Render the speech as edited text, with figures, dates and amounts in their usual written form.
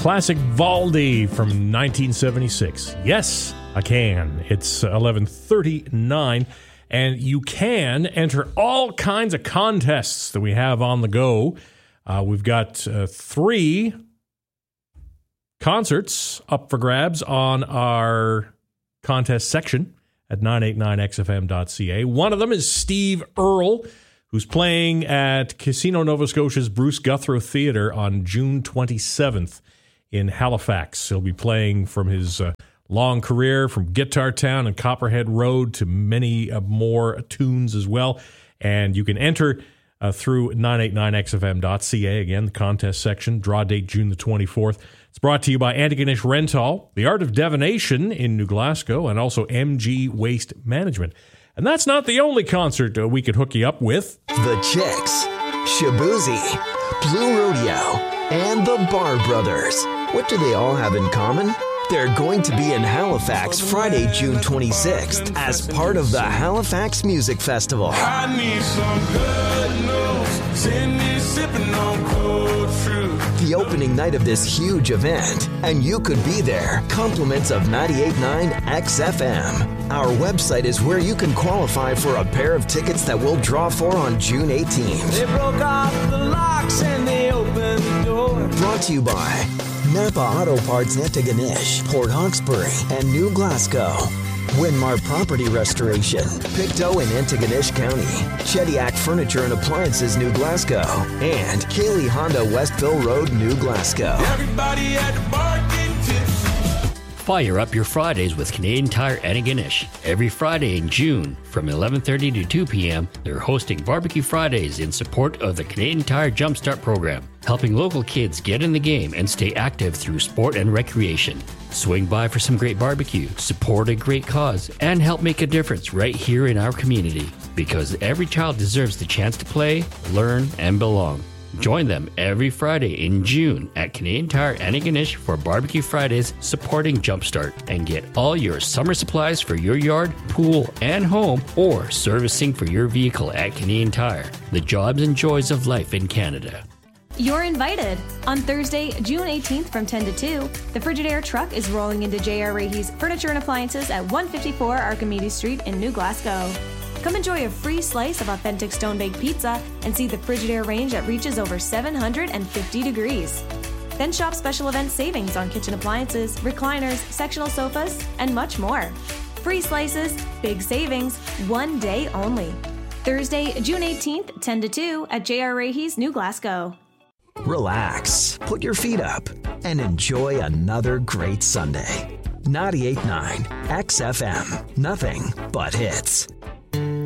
classic Valdi from 1976. Yes, I can. It's 11:39, and you can enter all kinds of contests that we have on the go. We've got 3 concerts up for grabs on our contest section at 989xfm.ca. One of them is Steve Earle, who's playing at Casino Nova Scotia's Bruce Guthrie Theatre on June 27th in Halifax. He'll be playing from his long career from Guitar Town and Copperhead Road to many more tunes as well. And you can enter through 989xfm.ca. Again, the contest section. Draw date June the 24th. It's brought to you by Antigonish Rental, The Art of Divination in New Glasgow, and also MG Waste Management. And that's not the only concert we could hook you up with. The Chicks, Shabuzi, Blue Rodeo, and the Bar Brothers. What do they all have in common? They're going to be in Halifax Friday, June 26th as part of the Halifax Music Festival. I need some good news. Send me sipping on cold fruit. The opening night of this huge event, and you could be there. Compliments of 98.9 XFM. Our website is where you can qualify for a pair of tickets that we'll draw for on June 18th. They broke off the locks and they opened the door. Brought to you by Napa Auto Parts Antigonish, Port Hawkesbury, and New Glasgow. Winmar Property Restoration, Pictou in Antigonish County, Shediac Furniture and Appliances, New Glasgow, and Cayley Honda Westville Road, New Glasgow. Everybody at the bar getting tips. Fire up your Fridays with Canadian Tire Antigonish. Every Friday in June from 11:30 to 2 p.m., they're hosting Barbecue Fridays in support of the Canadian Tire Jumpstart program, helping local kids get in the game and stay active through sport and recreation. Swing by for some great barbecue, support a great cause, and help make a difference right here in our community. Because every child deserves the chance to play, learn, and belong. Join them every Friday in June at Canadian Tire Antigonish for Barbecue Fridays supporting Jumpstart, and get all your summer supplies for your yard, pool, and home, or servicing for your vehicle at Canadian Tire. The jobs and joys of life in Canada. You're invited. On Thursday, June 18th from 10 to 2, the Frigidaire truck is rolling into J.R. Rahe's Furniture and Appliances at 154 Archimedes Street in New Glasgow. Come enjoy a free slice of authentic stone-baked pizza and see the Frigidaire range that reaches over 750 degrees. Then shop special event savings on kitchen appliances, recliners, sectional sofas, and much more. Free slices, big savings, one day only. Thursday, June 18th, 10 to 2 at J.R. Rahe's, New Glasgow. Relax, put your feet up, and enjoy another great Sunday. 98.9 XFM. Nothing but hits.